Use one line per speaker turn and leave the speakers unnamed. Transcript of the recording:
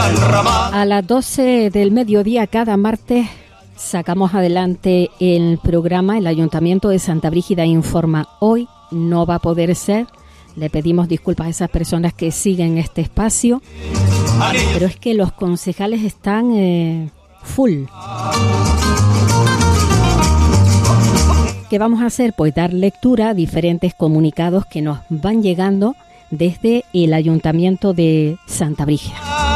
A las 12 del mediodía cada martes sacamos adelante el programa. El Ayuntamiento de Santa Brígida informa. Hoy no va a poder ser. Le pedimos disculpas a esas personas que siguen este espacio, pero es que los concejales están full. ¿Qué vamos a hacer? Pues dar lectura a diferentes comunicados que nos van llegando desde el Ayuntamiento de Santa Brígida.